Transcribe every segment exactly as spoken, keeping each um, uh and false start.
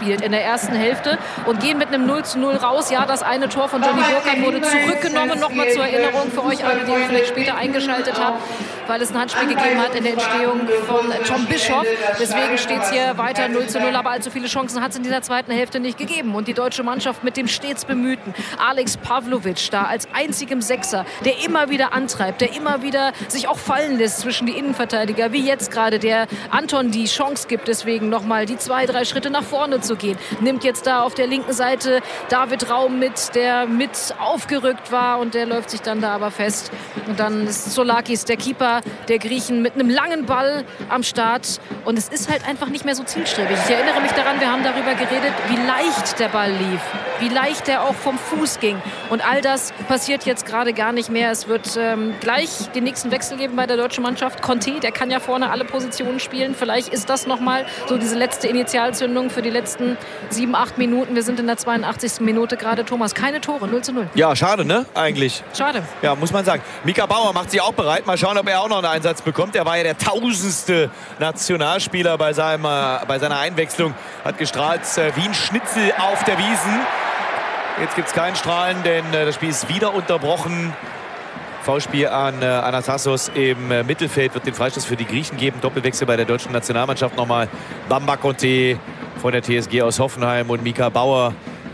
gespielt in der ersten Hälfte und gehen mit einem null zu null raus. Ja, das eine Tor von Johnny Burkhardt wurde zurückgenommen. Nochmal zur Erinnerung für euch alle, die ihr vielleicht später eingeschaltet habt, weil es ein Handspiel gegeben hat in der Entstehung von Tom Bischoff. Deswegen steht es hier weiter null zu null, aber allzu viele Chancen hat es in dieser zweiten Hälfte nicht gegeben. Und die deutsche Mannschaft mit dem stets bemühten Alex Pavlovic da als einzigem Sechser, der immer wieder antreibt, der immer wieder sich auch fallen lässt zwischen die Innenverteidiger, wie jetzt gerade, der Anton die Chance gibt, deswegen nochmal die zwei, drei Schritte nach vorne zu gehen. Nimmt jetzt da auf der linken Seite David Raum mit, der mit aufgerückt war und der läuft sich dann da aber fest. Und dann ist Solakis, der Keeper der Griechen, mit einem langen Ball am Start. Und es ist halt einfach nicht mehr so zielstrebig. Ich erinnere mich daran, wir haben darüber geredet, wie leicht der Ball lief, wie leicht der auch vom Fuß ging. Und all das passiert jetzt gerade gar nicht mehr. Es wird ähm, gleich den nächsten Wechsel geben bei der deutschen Mannschaft. Conte, der kann ja vorne alle Positionen spielen. Vielleicht ist das nochmal so diese letzte Initialzündung für die letzten sieben, acht Minuten. Wir sind in der zweiundachtzigsten Minute gerade. Thomas, keine Tore, null zu null. Ja, schade, ne? Eigentlich. Schade. Ja, muss man sagen. Mika Bauer macht sich auch bereit. Mal schauen, ob er auch noch einen Einsatz bekommt. Er war ja der tausendste Nationalspieler bei, seinem, äh, bei seiner Einwechslung. Hat gestrahlt äh, wie ein Schnitzel auf der Wiesn. Jetzt gibt es keinen Strahlen, denn äh, das Spiel ist wieder unterbrochen. Foulspiel an äh, Anastassos im äh, Mittelfeld, wird den Freistoß für die Griechen geben. Doppelwechsel bei der deutschen Nationalmannschaft nochmal. Bamba Conte von der T S G aus Hoffenheim und Mika Bauer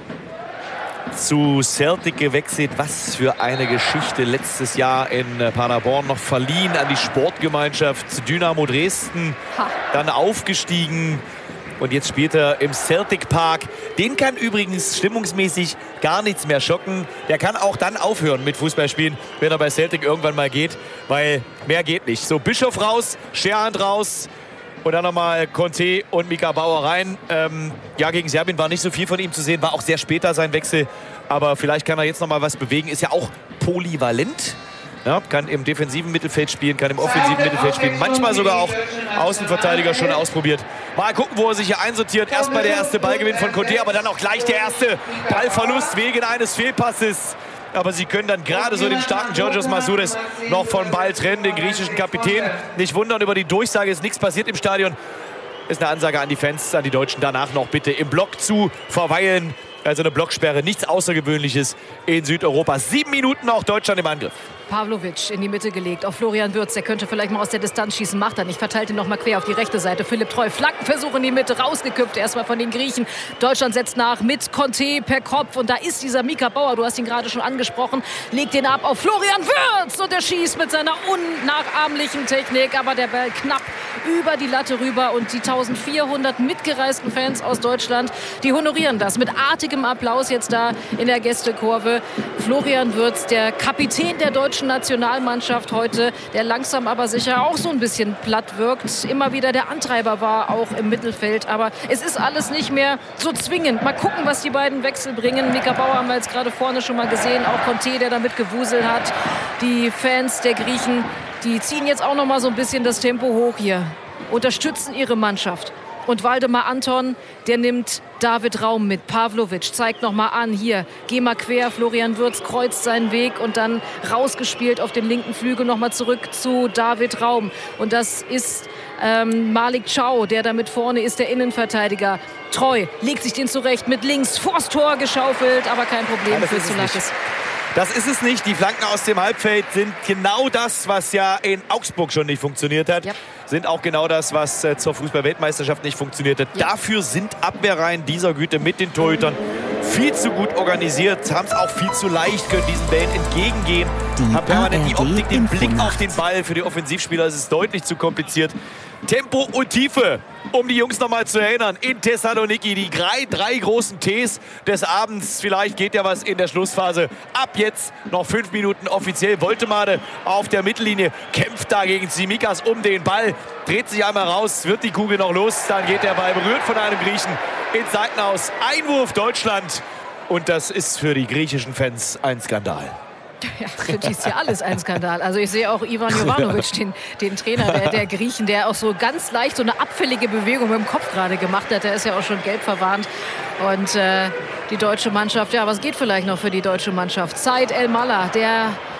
zu Celtic gewechselt. Was für eine Geschichte. Letztes Jahr in äh, Paderborn noch verliehen an die Sportgemeinschaft Dynamo Dresden. Ha. Dann aufgestiegen. Und jetzt spielt er im Celtic Park. Den kann übrigens stimmungsmäßig gar nichts mehr schocken. Der kann auch dann aufhören mit Fußballspielen, wenn er bei Celtic irgendwann mal geht. Weil mehr geht nicht. So, Bischof raus, Scherhand raus. Und dann nochmal Conte und Mika Bauer rein. Ähm, ja, gegen Serbien war nicht so viel von ihm zu sehen. War auch sehr später sein Wechsel. Aber vielleicht kann er jetzt nochmal was bewegen. Ist ja auch polyvalent. Ja, kann im defensiven Mittelfeld spielen, kann im offensiven Mittelfeld spielen. Manchmal sogar auch Außenverteidiger schon ausprobiert. Mal gucken, wo er sich hier einsortiert. Erstmal der erste Ballgewinn von Conte, aber dann auch gleich der erste Ballverlust wegen eines Fehlpasses. Aber sie können dann gerade so den starken Georgios Masouras noch vom Ball trennen, den griechischen Kapitän. Nicht wundern über die Durchsage, ist nichts passiert im Stadion. Ist eine Ansage an die Fans, an die Deutschen. Danach noch bitte im Block zu verweilen. Also eine Blocksperre, nichts Außergewöhnliches in Südeuropa. Sieben Minuten auch Deutschland im Angriff. Pavlovic in die Mitte gelegt auf Florian Wirtz. Der könnte vielleicht mal aus der Distanz schießen. Macht er nicht. Verteilt ihn noch mal quer auf die rechte Seite. Philipp Treu. Flankenversuch in die Mitte. Rausgeköpft erstmal von den Griechen. Deutschland setzt nach mit Conte per Kopf. Und da ist dieser Mika Bauer. Du hast ihn gerade schon angesprochen. Legt den ab auf Florian Wirtz. Und er schießt mit seiner unnachahmlichen Technik. Aber der Ball knapp über die Latte rüber. Und die eintausendvierhundert mitgereisten Fans aus Deutschland, die honorieren das mit artigem Applaus jetzt da in der Gästekurve. Florian Wirtz, der Kapitän der deutschen Nationalmannschaft heute, der langsam aber sicher auch so ein bisschen platt wirkt. Immer wieder der Antreiber war auch im Mittelfeld. Aber es ist alles nicht mehr so zwingend. Mal gucken, was die beiden Wechsel bringen. Mika Bauer haben wir jetzt gerade vorne schon mal gesehen. Auch Conte, der damit gewuselt hat. Die Fans der Griechen, die ziehen jetzt auch noch mal so ein bisschen das Tempo hoch hier. Unterstützen ihre Mannschaft. Und Waldemar Anton, der nimmt David Raum mit. Pavlovic zeigt noch mal an, hier, geh mal quer. Florian Wirtz kreuzt seinen Weg und dann rausgespielt auf den linken Flügel noch mal zurück zu David Raum. Und das ist ähm, Malik Chow, der damit vorne ist, der Innenverteidiger. Treu legt sich den zurecht, mit links vors Tor geschaufelt, aber kein Problem für Soulakis. Das ist es nicht. Die Flanken aus dem Halbfeld sind genau das, was ja in Augsburg schon nicht funktioniert hat. Ja. Sind auch genau das, was äh, zur Fußball-Weltmeisterschaft nicht funktioniert hat. Ja. Dafür sind Abwehrreihen dieser Güte mit den Torhütern viel zu gut organisiert. Haben es auch viel zu leicht, können diesen Bällen entgegengehen. Haben permanent die Optik, den Blick auf den Ball. Für die Offensivspieler ist es deutlich zu kompliziert. Tempo und Tiefe, um die Jungs noch mal zu erinnern, in Thessaloniki. Die drei, drei großen Ts des Abends. Vielleicht geht ja was in der Schlussphase. Ab jetzt noch fünf Minuten offiziell. Woltemade auf der Mittellinie, kämpft da gegen Tsimikas um den Ball. Dreht sich einmal raus, wird die Kugel noch los. Dann geht der Ball berührt von einem Griechen ins Seitenhaus. Einwurf Deutschland. Und das ist für die griechischen Fans ein Skandal. Ja, für die ist ja alles ein Skandal. Also ich sehe auch Ivan Jovanovic, den, den Trainer der, der Griechen, der auch so ganz leicht so eine abfällige Bewegung mit dem Kopf gerade gemacht hat. Der ist ja auch schon gelb verwarnt. Und äh, die deutsche Mannschaft, ja, was geht vielleicht noch für die deutsche Mannschaft? Said El Mallah, der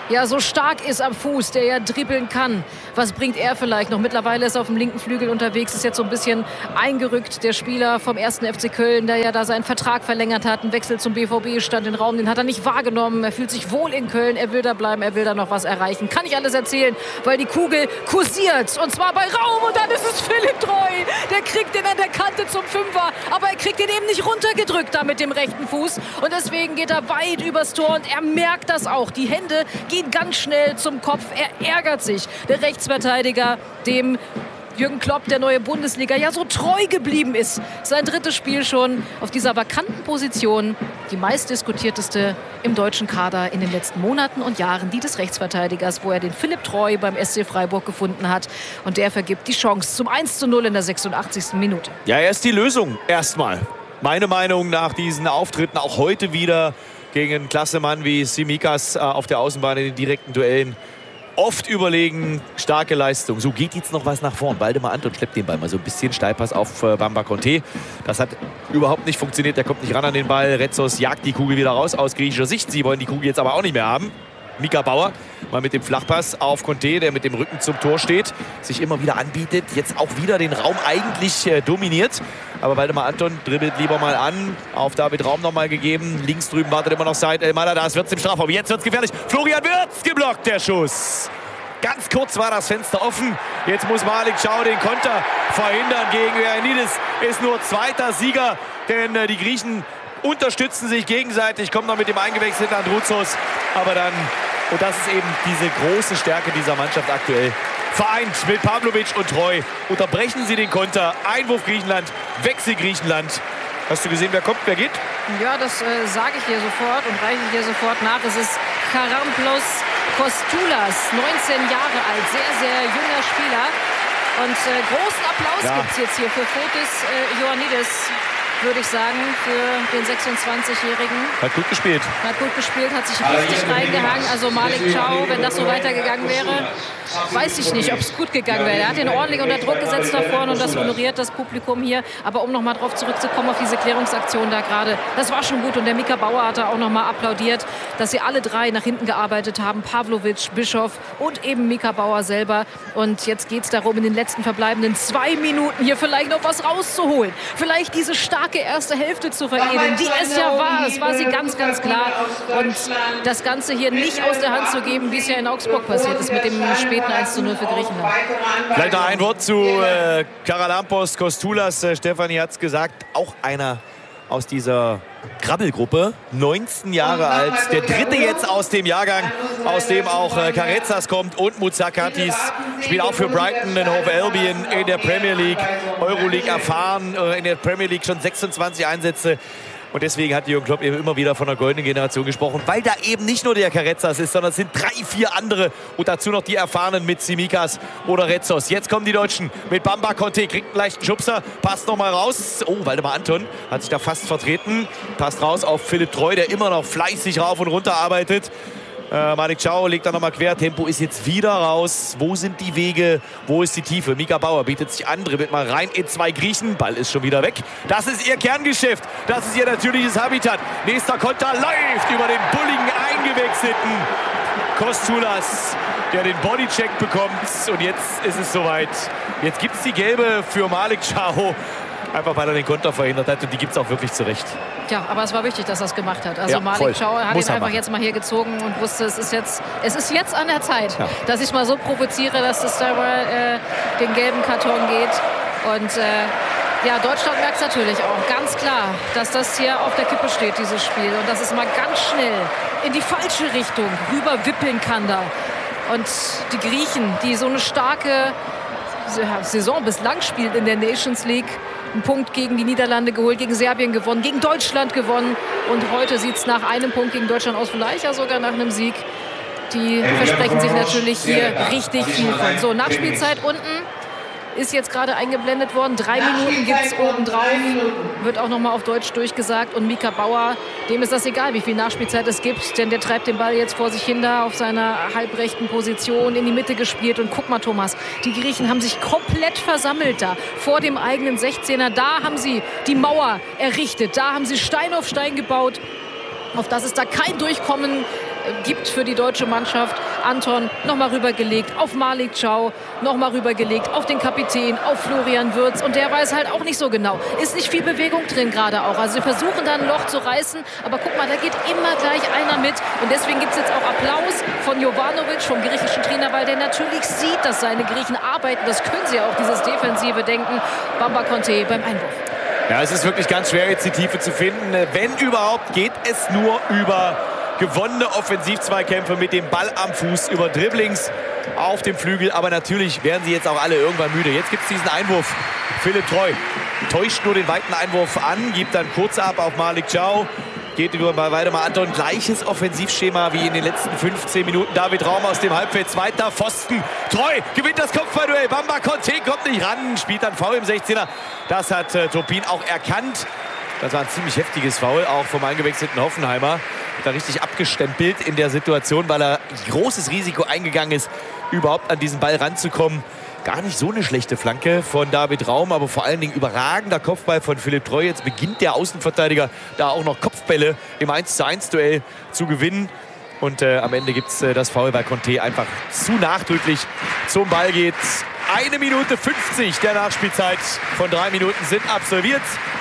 ja so stark ist am Fuß, der ja dribbeln kann. Was bringt er vielleicht noch? Mittlerweile ist er auf dem linken Flügel unterwegs, ist jetzt so ein bisschen eingerückt. Der Spieler vom ersten F C Köln, der ja da seinen Vertrag verlängert hat. Ein Wechsel zum B V B stand im Raum, den hat er nicht wahrgenommen. Er fühlt sich wohl in Köln, er will da bleiben, er will da noch was erreichen. Kann ich alles erzählen, weil die Kugel kursiert. Und zwar bei Raum und dann ist es Philipp Treu. Der kriegt den an der Kante zum Fünfer, aber er kriegt den eben nicht runtergedrückt da mit dem rechten Fuß. Und deswegen geht er weit übers Tor und er merkt das auch. Die Hände gehen ganz schnell zum Kopf. Er ärgert sich. Der Rechtsverteidiger, dem Jürgen Klopp, der neue Bundesliga, ja so treu geblieben ist. Sein drittes Spiel schon auf dieser vakanten Position. Die meistdiskutierteste im deutschen Kader in den letzten Monaten und Jahren. Die des Rechtsverteidigers, wo er den Philipp Treu beim S C Freiburg gefunden hat. Und der vergibt die Chance zum eins zu null in der sechsundachtzigsten Minute. Ja, er ist die Lösung erstmal. Meine Meinung nach diesen Auftritten, auch heute wieder gegen einen Klassemann wie Tsimikas äh, auf der Außenbahn in den direkten Duellen. Oft überlegen, starke Leistung. So geht jetzt noch was nach vorn. Waldemar Anton schleppt den Ball mal so ein bisschen. Steilpass auf äh, Bamba Conté. Das hat überhaupt nicht funktioniert. Der kommt nicht ran an den Ball. Retzos jagt die Kugel wieder raus aus griechischer Sicht. Sie wollen die Kugel jetzt aber auch nicht mehr haben. Mika Bauer mal mit dem Flachpass auf Conté, der mit dem Rücken zum Tor steht, sich immer wieder anbietet, jetzt auch wieder den Raum eigentlich äh, dominiert. Aber Waldemar Anton dribbelt lieber mal an, auf David Raum noch mal gegeben. Links drüben wartet immer noch Said El-Madar, da wird es im Strafraum. Jetzt wird es gefährlich. Florian Wirtz geblockt, der Schuss. Ganz kurz war das Fenster offen. Jetzt muss Malik Chow den Konter verhindern gegen Ioannidis. Ist nur zweiter Sieger, denn äh, die Griechen unterstützen sich gegenseitig, kommt noch mit dem eingewechselten Androuzos, aber dann, und das ist eben diese große Stärke dieser Mannschaft aktuell, vereint mit Pavlovic und Treu, unterbrechen sie den Konter, Einwurf Griechenland, Wechsel Griechenland. Hast du gesehen, wer kommt, wer geht? Ja, das äh, sage ich hier sofort und reiche ich hier sofort nach. Es ist Charamplos Kostoulas, neunzehn Jahre alt, sehr, sehr junger Spieler. Und äh, großen Applaus ja. gibt es jetzt hier für Fotis äh, Ioannidis, würde ich sagen, für den sechsundzwanzigjährigen. Hat gut gespielt. Hat gut gespielt, hat sich richtig reingehangen. Also Malik Chow, wenn das so weitergegangen wäre, weiß ich nicht, ob es gut gegangen wäre. Er hat ihn ordentlich unter Druck gesetzt da vorne und das honoriert das Publikum hier. Aber um noch mal drauf zurückzukommen, auf diese Klärungsaktion da gerade, das war schon gut. Und der Mika Bauer hat da auch noch mal applaudiert, dass sie alle drei nach hinten gearbeitet haben. Pavlovic, Bischof und eben Mika Bauer selber. Und jetzt geht es darum, in den letzten verbleibenden zwei Minuten hier vielleicht noch was rauszuholen. Vielleicht diese starke erste Hälfte zu veredeln, die es ja war. Es war sie ganz, ganz klar. Und das Ganze hier nicht aus der Hand zu geben, wie es ja in Augsburg passiert ist mit dem späten eins zu null für Griechenland. Vielleicht noch ein Wort zu äh, Charalampos Kostoulas. Äh, Stefanie hat es gesagt, auch einer aus dieser Krabbelgruppe, neunzehn Jahre alt, der dritte jetzt aus dem Jahrgang, aus dem auch äh, Karezas kommt und Moutsakatis, spielt auch für Brighton and Hove Albion in der Premier League, Euroleague erfahren, äh, in der Premier League schon sechsundzwanzig Einsätze. Und deswegen hat Jürgen Klopp eben immer wieder von der goldenen Generation gesprochen, weil da eben nicht nur der Karezas ist, sondern es sind drei, vier andere und dazu noch die Erfahrenen mit Tsimikas oder Retzos. Jetzt kommen die Deutschen mit Bamba Conté, kriegt einen leichten Schubser, passt noch mal raus. Oh, Waldemar Anton hat sich da fast vertreten, passt raus auf Philipp Treu, der immer noch fleißig rauf und runter arbeitet. Äh, Malik Chow legt da nochmal quer. Tempo ist jetzt wieder raus. Wo sind die Wege? Wo ist die Tiefe? Mika Bauer bietet sich an, dribbelt mal rein in zwei Griechen. Ball ist schon wieder weg. Das ist ihr Kerngeschäft. Das ist ihr natürliches Habitat. Nächster Konter läuft über den bulligen eingewechselten Kostoulas, der den Bodycheck bekommt. Und jetzt ist es soweit. Jetzt gibt es die gelbe für Malik Chow. Einfach weil er den Konter verhindert hat und die gibt es auch wirklich zurecht. Ja, aber es war wichtig, dass er es gemacht hat. Also ja, Malik Chow hat Muss ihn einfach machen. jetzt mal hier gezogen und wusste, es ist jetzt, es ist jetzt an der Zeit, ja. dass ich mal so provoziere, dass es da über äh, den gelben Karton geht. Und äh, ja, Deutschland merkt es natürlich auch ganz klar, dass das hier auf der Kippe steht, dieses Spiel. Und dass es mal ganz schnell in die falsche Richtung rüber wippeln kann da. Und die Griechen, die so eine starke Saison bislang spielen in der Nations League, einen Punkt gegen die Niederlande geholt, gegen Serbien gewonnen, gegen Deutschland gewonnen. Und heute sieht es nach einem Punkt gegen Deutschland aus, vielleicht ja sogar nach einem Sieg. Die versprechen sich natürlich hier richtig viel von. So, Nachspielzeit unten ist jetzt gerade eingeblendet worden. Drei Minuten gibt es oben drauf. Wird auch noch mal auf Deutsch durchgesagt. Und Mika Bauer, dem ist das egal, wie viel Nachspielzeit es gibt. Denn der treibt den Ball jetzt vor sich hin da auf seiner halbrechten Position in die Mitte gespielt. Und guck mal, Thomas, die Griechen haben sich komplett versammelt da vor dem eigenen sechzehner. Da haben sie die Mauer errichtet. Da haben sie Stein auf Stein gebaut, auf das es da kein Durchkommen gibt für die deutsche Mannschaft. Anton nochmal rübergelegt auf Malik Thiaw, nochmal rübergelegt auf den Kapitän, auf Florian Wirtz. Und der weiß halt auch nicht so genau. Ist nicht viel Bewegung drin gerade auch. Also sie versuchen dann ein Loch zu reißen. Aber guck mal, da geht immer gleich einer mit. Und deswegen gibt es jetzt auch Applaus von Jovanovic, vom griechischen Trainer, weil der natürlich sieht, dass seine Griechen arbeiten. Das können sie auch, dieses defensive Denken. Bamba Conte beim Einwurf. Ja, es ist wirklich ganz schwer, jetzt die Tiefe zu finden. Wenn überhaupt, geht es nur über gewonnene Offensivzweikämpfe mit dem Ball am Fuß, über Dribblings auf dem Flügel. Aber natürlich werden sie jetzt auch alle irgendwann müde. Jetzt gibt es diesen Einwurf. Philipp Treu täuscht nur den weiten Einwurf an, gibt dann kurz ab auf Malik Thiaw. Geht über Waldemar Anton. Gleiches Offensivschema wie in den letzten fünfzehn Minuten. David Raum aus dem Halbfeld. Zweiter Pfosten. Treu gewinnt das Kopfballduell. Bamba Conte kommt nicht ran. Spielt dann Foul im sechzehner. Das hat äh, Turpin auch erkannt. Das war ein ziemlich heftiges Foul, auch vom eingewechselten Hoffenheimer. Hat da richtig abgestempelt in der Situation, weil er großes Risiko eingegangen ist, überhaupt an diesen Ball ranzukommen. Gar nicht so eine schlechte Flanke von David Raum, aber vor allen Dingen überragender Kopfball von Philipp Treu. Jetzt beginnt der Außenverteidiger da auch noch Kopfbälle im eins zu eins Duell zu gewinnen. Und äh, am Ende gibt es äh, das Foul, weil Conte einfach zu nachdrücklich zum Ball geht. Eine Minute fünfzig der Nachspielzeit von drei Minuten sind absolviert.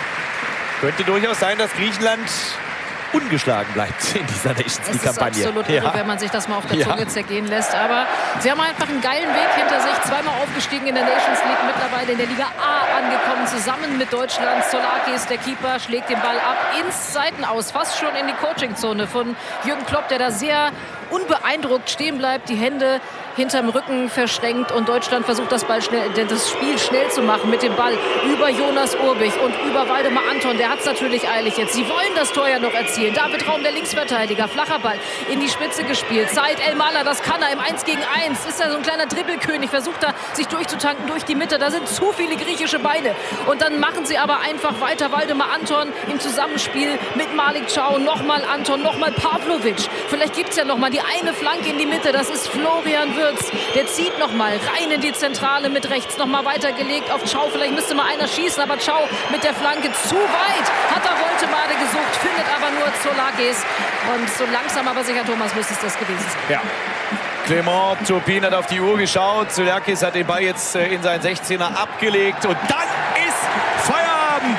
Könnte durchaus sein, dass Griechenland ungeschlagen bleibt in dieser Nations League-Kampagne. Das ist absolut irre, ja, wenn man sich das mal auf der Zunge ja. zergehen lässt. Aber sie haben einfach einen geilen Weg hinter sich. Zweimal aufgestiegen in der Nations League, mittlerweile in der Liga A angekommen, zusammen mit Deutschland. Solakis, der Keeper, schlägt den Ball ab ins Seitenaus, fast schon in die Coachingzone von Jürgen Klopp, der da sehr unbeeindruckt stehen bleibt, die Hände hinterm Rücken verschränkt, und Deutschland versucht das, Ball schnell, das Spiel schnell zu machen mit dem Ball über Jonas Urbich und über Waldemar Anton. Der hat es natürlich eilig jetzt. Sie wollen das Tor ja noch erzielen. David Raum, der Linksverteidiger, flacher Ball in die Spitze gespielt. Said El-Mala, das kann er im eins gegen eins. Ist er so ein kleiner Dribbelkönig, versucht da sich durchzutanken durch die Mitte. Da sind zu viele griechische Beine. Und dann machen sie aber einfach weiter. Waldemar Anton im Zusammenspiel mit Malik Thiaw. Nochmal Anton, nochmal Pavlovic. Vielleicht gibt es ja nochmal die eine Flanke in die Mitte. Das ist Florian Wirtz. Der zieht nochmal rein in die Zentrale mit rechts. Nochmal weitergelegt auf Thiaw. Vielleicht müsste mal einer schießen, aber Thiaw mit der Flanke zu weit. Hat er Woltemade gesucht, findet aber nur Solakis. Und so langsam aber sicher, Thomas, müsste es das gewesen sein. Ja. Clement Turpin hat auf die Uhr geschaut. Solakis hat den Ball jetzt in seinen sechzehner abgelegt. Und dann ist Feierabend.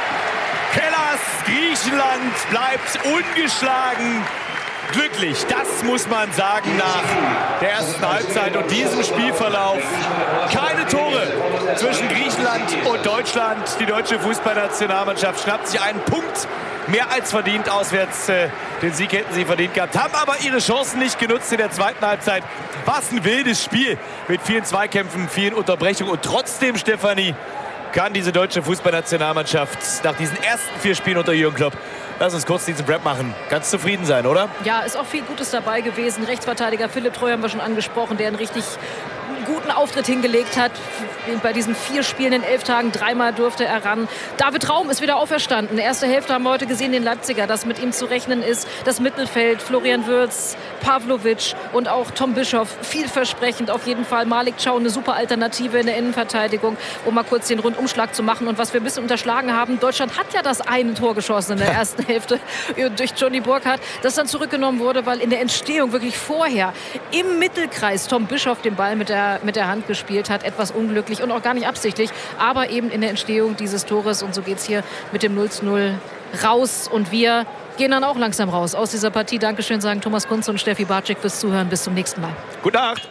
Hellas, Griechenland bleibt ungeschlagen. Glücklich, das muss man sagen nach der ersten Halbzeit und diesem Spielverlauf. Keine Tore zwischen Griechenland und Deutschland. Die deutsche Fußballnationalmannschaft schnappt sich einen Punkt mehr als verdient auswärts. Den Sieg hätten sie verdient gehabt, haben aber ihre Chancen nicht genutzt in der zweiten Halbzeit. War es ein wildes Spiel mit vielen Zweikämpfen, vielen Unterbrechungen, und trotzdem, Stefanie, kann diese deutsche Fußballnationalmannschaft nach diesen ersten vier Spielen unter Jürgen Klopp, lass uns kurz diesen Rap machen, ganz zufrieden sein, oder? Ja, ist auch viel Gutes dabei gewesen. Rechtsverteidiger Philipp Treu haben wir schon angesprochen, der einen richtig guten Auftritt hingelegt hat. Bei diesen vier Spielen in elf Tagen, dreimal durfte er ran. David Raum ist wieder auferstanden. Erste Hälfte haben wir heute gesehen, den Leipziger, dass mit ihm zu rechnen ist. Das Mittelfeld, Florian Wirtz, Pavlovic und auch Tom Bischoff, vielversprechend auf jeden Fall. Malik Thiaw, eine super Alternative in der Innenverteidigung, um mal kurz den Rundumschlag zu machen. Und was wir ein bisschen unterschlagen haben, Deutschland hat ja das eine Tor geschossen in der ersten Hälfte durch Johnny Burkhardt, das dann zurückgenommen wurde, weil in der Entstehung wirklich vorher im Mittelkreis Tom Bischoff den Ball mit der, mit der Hand gespielt hat. Etwas unglücklich und auch gar nicht absichtlich, aber eben in der Entstehung dieses Tores. Und so geht es hier mit dem null zu null raus. Und wir gehen dann auch langsam raus aus dieser Partie. Dankeschön, sagen Thomas Kunze und Steffi Bartschik fürs Zuhören. Bis zum nächsten Mal. Gute Nacht.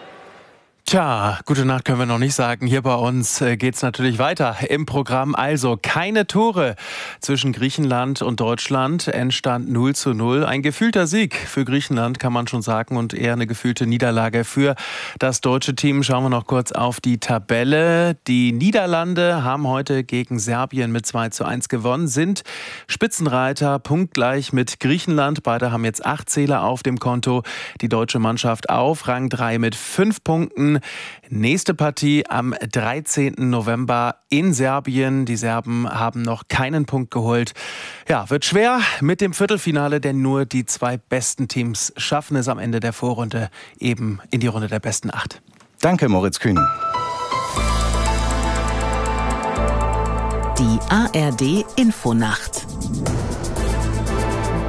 Tja, gute Nacht können wir noch nicht sagen. Hier bei uns äh, geht's natürlich weiter im Programm. Also keine Tore zwischen Griechenland und Deutschland. Endstand null zu null. Ein gefühlter Sieg für Griechenland, kann man schon sagen, und eher eine gefühlte Niederlage für das deutsche Team. Schauen wir noch kurz auf die Tabelle. Die Niederlande haben heute gegen Serbien mit zwei zu eins gewonnen, sind Spitzenreiter, punktgleich mit Griechenland. Beide haben jetzt acht Zähler auf dem Konto. Die deutsche Mannschaft auf Rang drei mit fünf Punkten. Nächste Partie am dreizehnten November in Serbien. Die Serben haben noch keinen Punkt geholt. Ja, wird schwer mit dem Viertelfinale, denn nur die zwei besten Teams schaffen es am Ende der Vorrunde eben in die Runde der besten acht. Danke, Moritz Kühn. Die A R D Infonacht.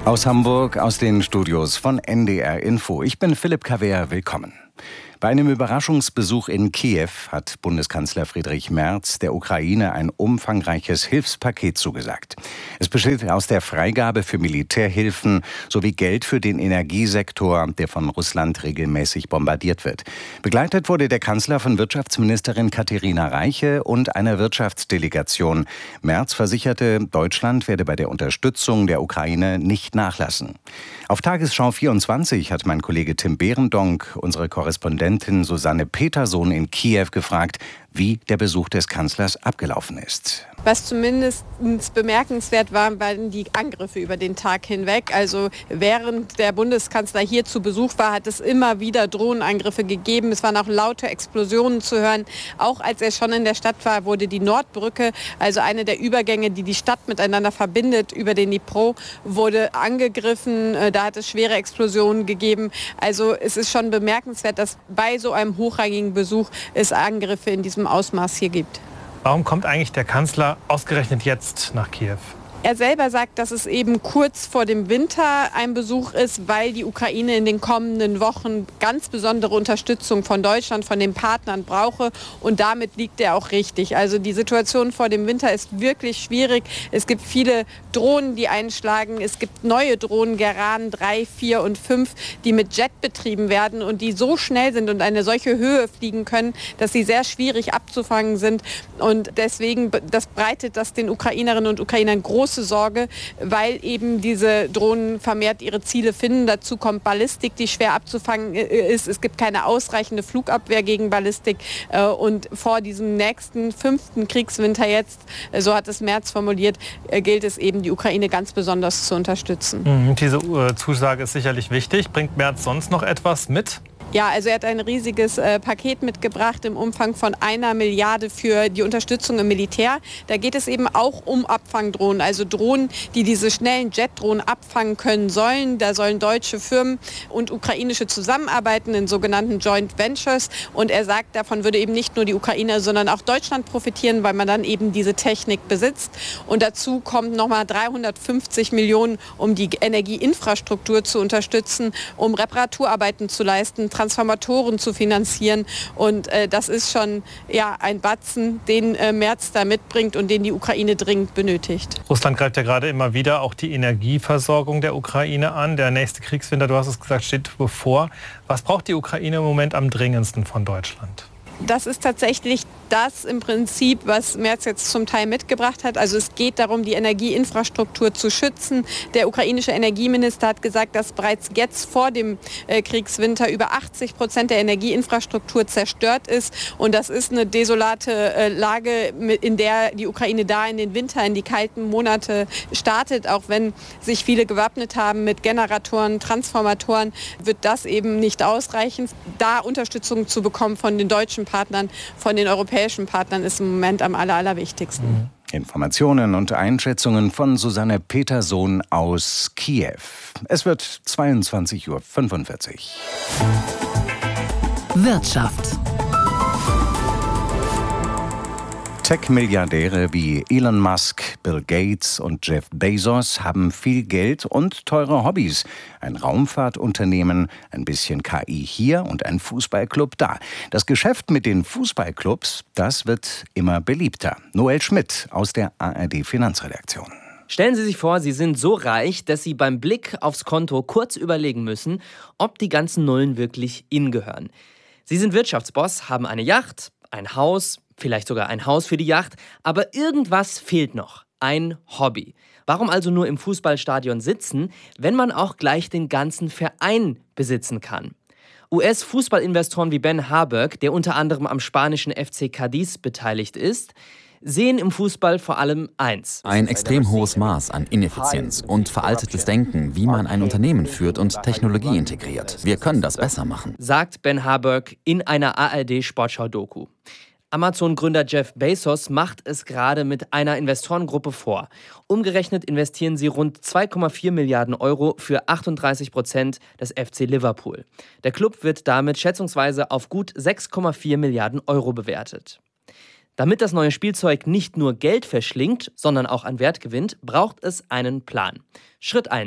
Aus Hamburg, aus den Studios von N D R Info. Ich bin Philipp Kawehr, willkommen. Bei einem Überraschungsbesuch in Kiew hat Bundeskanzler Friedrich Merz der Ukraine ein umfangreiches Hilfspaket zugesagt. Es besteht aus der Freigabe für Militärhilfen sowie Geld für den Energiesektor, der von Russland regelmäßig bombardiert wird. Begleitet wurde der Kanzler von Wirtschaftsministerin Katharina Reiche und einer Wirtschaftsdelegation. Merz versicherte, Deutschland werde bei der Unterstützung der Ukraine nicht nachlassen. Auf Tagesschau vierundzwanzig hat mein Kollege Tim Behrendonck unsere Korrespondentin Susanne Petersohn in Kiew gefragt, wie der Besuch des Kanzlers abgelaufen ist. Was zumindest bemerkenswert war, waren die Angriffe über den Tag hinweg. Also während der Bundeskanzler hier zu Besuch war, hat es immer wieder Drohnenangriffe gegeben. Es waren auch laute Explosionen zu hören. Auch als er schon in der Stadt war, wurde die Nordbrücke, also eine der Übergänge, die die Stadt miteinander verbindet, über den Dnipro, wurde angegriffen. Da hat es schwere Explosionen gegeben. Also es ist schon bemerkenswert, dass bei so einem hochrangigen Besuch es Angriffe in diesem Ausmaß hier gibt. Warum kommt eigentlich der Kanzler ausgerechnet jetzt nach Kiew? Er selber sagt, dass es eben kurz vor dem Winter ein Besuch ist, weil die Ukraine in den kommenden Wochen ganz besondere Unterstützung von Deutschland, von den Partnern brauche. Und damit liegt er auch richtig. Also die Situation vor dem Winter ist wirklich schwierig. Es gibt viele Drohnen, die einschlagen. Es gibt neue Drohnen, Geran drei, vier und fünf, die mit Jet betrieben werden und die so schnell sind und eine solche Höhe fliegen können, dass sie sehr schwierig abzufangen sind. Und deswegen, das breitet das den Ukrainerinnen und Ukrainern groß Sorge, weil eben diese Drohnen vermehrt ihre Ziele finden. Dazu kommt Ballistik, die schwer abzufangen ist. Es gibt keine ausreichende Flugabwehr gegen Ballistik. Und vor diesem nächsten fünften Kriegswinter jetzt, so hat es Merz formuliert, gilt es eben, die Ukraine ganz besonders zu unterstützen. Mhm, diese uh, Zusage ist sicherlich wichtig. Bringt Merz sonst noch etwas mit? Ja, also er hat ein riesiges äh, Paket mitgebracht im Umfang von einer Milliarde für die Unterstützung im Militär. Da geht es eben auch um Abfangdrohnen, also Drohnen, die diese schnellen Jetdrohnen abfangen können sollen. Da sollen deutsche Firmen und ukrainische zusammenarbeiten in sogenannten Joint Ventures. Und er sagt, davon würde eben nicht nur die Ukraine, sondern auch Deutschland profitieren, weil man dann eben diese Technik besitzt. Und dazu kommt nochmal dreihundertfünfzig Millionen, um die Energieinfrastruktur zu unterstützen, um Reparaturarbeiten zu leisten, Transformatoren zu finanzieren. Und äh, das ist schon ja, ein Batzen, den äh, Merz da mitbringt und den die Ukraine dringend benötigt. Russland greift ja gerade immer wieder auch die Energieversorgung der Ukraine an. Der nächste Kriegswinter, du hast es gesagt, steht bevor. Was braucht die Ukraine im Moment am dringendsten von Deutschland? Das ist tatsächlich das im Prinzip, was Merz jetzt zum Teil mitgebracht hat. Also es geht darum, die Energieinfrastruktur zu schützen. Der ukrainische Energieminister hat gesagt, dass bereits jetzt vor dem äh, Kriegswinter über achtzig Prozent der Energieinfrastruktur zerstört ist. Und das ist eine desolate äh, Lage, in der die Ukraine da in den Winter, in die kalten Monate startet. Auch wenn sich viele gewappnet haben mit Generatoren, Transformatoren, wird das eben nicht ausreichen. Da Unterstützung zu bekommen von den deutschen Partnern, von den europäischen Partnern ist im Moment am aller, allerwichtigsten. Informationen und Einschätzungen von Susanne Petersohn aus Kiew. Es wird zweiundzwanzig Uhr fünfundvierzig. Wirtschaft. Tech-Milliardäre wie Elon Musk, Bill Gates und Jeff Bezos haben viel Geld und teure Hobbys. Ein Raumfahrtunternehmen, ein bisschen K I hier und ein Fußballclub da. Das Geschäft mit den Fußballclubs, das wird immer beliebter. Noel Schmidt aus der A R D-Finanzredaktion. Stellen Sie sich vor, Sie sind so reich, dass Sie beim Blick aufs Konto kurz überlegen müssen, ob die ganzen Nullen wirklich Ihnen gehören. Sie sind Wirtschaftsboss, haben eine Yacht, ein Haus, vielleicht sogar ein Haus für die Yacht, aber irgendwas fehlt noch, ein Hobby. Warum also nur im Fußballstadion sitzen, wenn man auch gleich den ganzen Verein besitzen kann? U S-Fußballinvestoren wie Ben Harburg, der unter anderem am spanischen F C Cadiz beteiligt ist, sehen im Fußball vor allem eins. Ein extrem hohes Maß an Ineffizienz und veraltetes Denken, wie man ein Unternehmen führt und Technologie integriert. Wir können das besser machen, sagt Ben Harburg in einer A R D-Sportschau-Doku. Amazon-Gründer Jeff Bezos macht es gerade mit einer Investorengruppe vor. Umgerechnet investieren sie rund zwei Komma vier Milliarden Euro für achtunddreißig Prozent des F C Liverpool. Der Club wird damit schätzungsweise auf gut sechs Komma vier Milliarden Euro bewertet. Damit das neue Spielzeug nicht nur Geld verschlingt, sondern auch an Wert gewinnt, braucht es einen Plan. Schritt eins.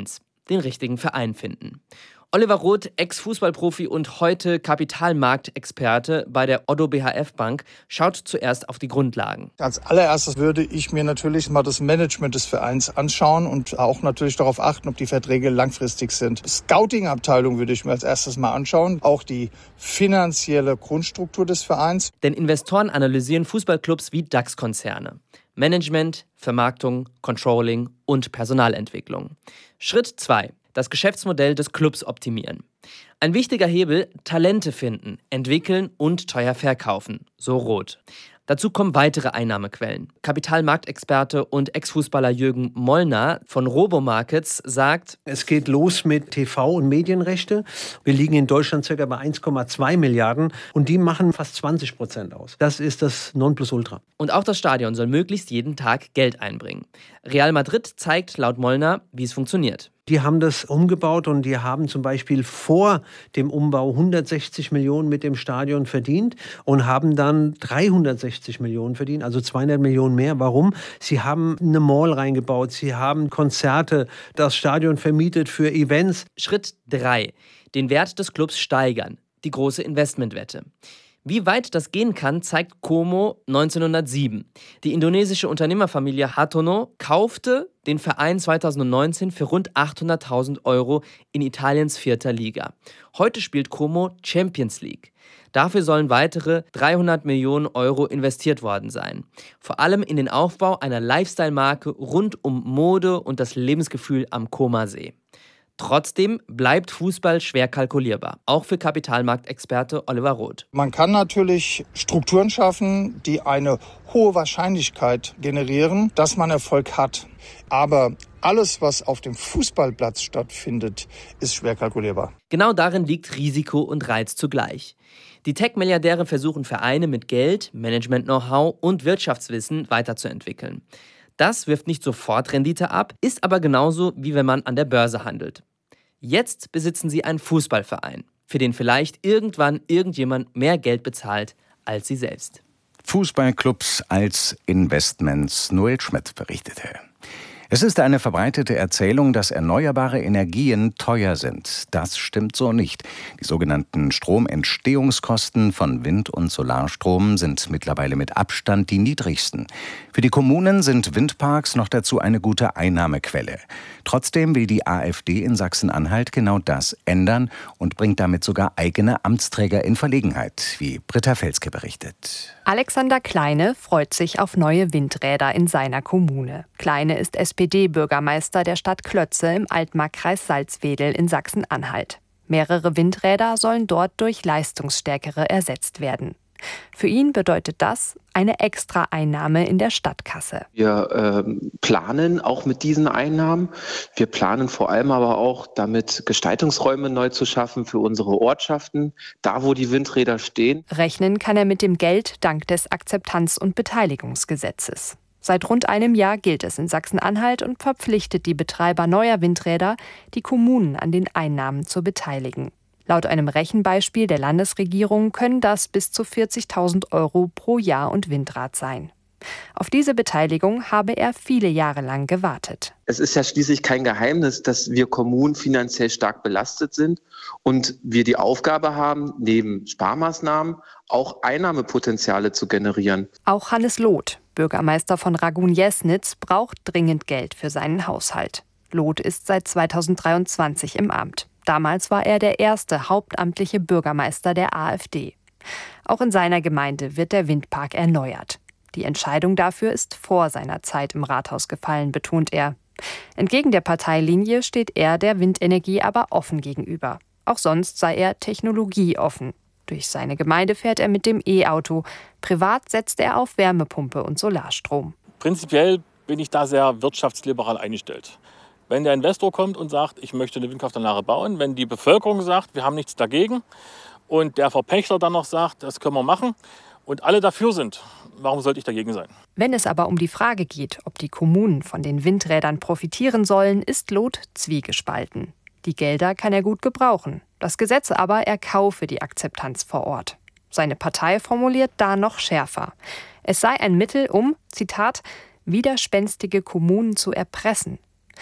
den richtigen Verein finden. Oliver Roth, Ex-Fußballprofi und heute Kapitalmarktexperte bei der Oddo B H F Bank, schaut zuerst auf die Grundlagen. Als allererstes würde ich mir natürlich mal das Management des Vereins anschauen und auch natürlich darauf achten, ob die Verträge langfristig sind. Die Scouting-Abteilung würde ich mir als erstes mal anschauen, auch die finanzielle Grundstruktur des Vereins. Denn Investoren analysieren Fußballclubs wie DAX-Konzerne. Management, Vermarktung, Controlling und Personalentwicklung. Schritt zwei. Das Geschäftsmodell des Clubs optimieren. Ein wichtiger Hebel, Talente finden, entwickeln und teuer verkaufen, so Roth. Dazu kommen weitere Einnahmequellen. Kapitalmarktexperte und Ex-Fußballer Jürgen Mollner von Robomarkets sagt: Es geht los mit T V- und Medienrechte. Wir liegen in Deutschland ca. bei eins Komma zwei Milliarden und die machen fast zwanzig Prozent aus. Das ist das Nonplusultra. Und auch das Stadion soll möglichst jeden Tag Geld einbringen. Real Madrid zeigt laut Mollner, wie es funktioniert. Die haben das umgebaut und die haben zum Beispiel vor dem Umbau hundertsechzig Millionen mit dem Stadion verdient und haben dann dreihundertsechzig Millionen verdient, also zweihundert Millionen mehr. Warum? Sie haben eine Mall reingebaut, sie haben Konzerte, das Stadion vermietet für Events. Schritt drei. Den Wert des Clubs steigern. Die große Investmentwette. Wie weit das gehen kann, zeigt Como neunzehnhundertsieben. Die indonesische Unternehmerfamilie Hartono kaufte den Verein zweitausendneunzehn für rund achthunderttausend Euro in Italiens vierter Liga. Heute spielt Como Champions League. Dafür sollen weitere dreihundert Millionen Euro investiert worden sein. Vor allem in den Aufbau einer Lifestyle-Marke rund um Mode und das Lebensgefühl am Comer-See. Trotzdem bleibt Fußball schwer kalkulierbar, auch für Kapitalmarktexperte Oliver Roth. Man kann natürlich Strukturen schaffen, die eine hohe Wahrscheinlichkeit generieren, dass man Erfolg hat. Aber alles, was auf dem Fußballplatz stattfindet, ist schwer kalkulierbar. Genau darin liegt Risiko und Reiz zugleich. Die Tech-Milliardäre versuchen Vereine mit Geld, Management-Know-how und Wirtschaftswissen weiterzuentwickeln. Das wirft nicht sofort Rendite ab, ist aber genauso, wie wenn man an der Börse handelt. Jetzt besitzen sie einen Fußballverein, für den vielleicht irgendwann irgendjemand mehr Geld bezahlt als sie selbst. Fußballclubs als Investments. Noel Schmidt berichtete. Es ist eine verbreitete Erzählung, dass erneuerbare Energien teuer sind. Das stimmt so nicht. Die sogenannten Stromentstehungskosten von Wind- und Solarstrom sind mittlerweile mit Abstand die niedrigsten. Für die Kommunen sind Windparks noch dazu eine gute Einnahmequelle. Trotzdem will die AfD in Sachsen-Anhalt genau das ändern und bringt damit sogar eigene Amtsträger in Verlegenheit, wie Britta Felske berichtet. Alexander Kleine freut sich auf neue Windräder in seiner Kommune. Kleine ist S P D-Bürgermeister der Stadt Klötze im Altmarkkreis Salzwedel in Sachsen-Anhalt. Mehrere Windräder sollen dort durch leistungsstärkere ersetzt werden. Für ihn bedeutet das eine Extra-Einnahme in der Stadtkasse. Wir ähm, planen auch mit diesen Einnahmen. Wir planen vor allem aber auch damit, Gestaltungsräume neu zu schaffen für unsere Ortschaften, da wo die Windräder stehen. Rechnen kann er mit dem Geld dank des Akzeptanz- und Beteiligungsgesetzes. Seit rund einem Jahr gilt es in Sachsen-Anhalt und verpflichtet die Betreiber neuer Windräder, die Kommunen an den Einnahmen zu beteiligen. Laut einem Rechenbeispiel der Landesregierung können das bis zu vierzigtausend Euro pro Jahr und Windrad sein. Auf diese Beteiligung habe er viele Jahre lang gewartet. Es ist ja schließlich kein Geheimnis, dass wir Kommunen finanziell stark belastet sind und wir die Aufgabe haben, neben Sparmaßnahmen auch Einnahmepotenziale zu generieren. Auch Hannes Loth, Bürgermeister von Ragun-Jesnitz, braucht dringend Geld für seinen Haushalt. Loth ist seit zweitausenddreiundzwanzig im Amt. Damals war er der erste hauptamtliche Bürgermeister der AfD. Auch in seiner Gemeinde wird der Windpark erneuert. Die Entscheidung dafür ist vor seiner Zeit im Rathaus gefallen, betont er. Entgegen der Parteilinie steht er der Windenergie aber offen gegenüber. Auch sonst sei er technologieoffen. Durch seine Gemeinde fährt er mit dem E-Auto. Privat setzt er auf Wärmepumpe und Solarstrom. Prinzipiell bin ich da sehr wirtschaftsliberal eingestellt. Wenn der Investor kommt und sagt, ich möchte eine Windkraftanlage bauen, wenn die Bevölkerung sagt, wir haben nichts dagegen und der Verpächter dann noch sagt, das können wir machen und alle dafür sind, warum sollte ich dagegen sein? Wenn es aber um die Frage geht, ob die Kommunen von den Windrädern profitieren sollen, ist Loth zwiegespalten. Die Gelder kann er gut gebrauchen. Das Gesetz aber, er kaufe die Akzeptanz vor Ort. Seine Partei formuliert da noch schärfer. Es sei ein Mittel, um, Zitat, widerspenstige Kommunen zu erpressen.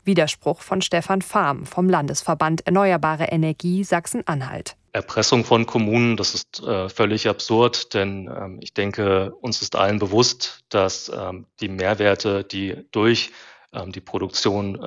Widerspruch von Stefan Farm vom Landesverband Erneuerbare Energie Sachsen-Anhalt. Erpressung von Kommunen, das ist äh, völlig absurd, denn ähm, ich denke, uns ist allen bewusst, dass ähm, die Mehrwerte, die durch ähm, die Produktion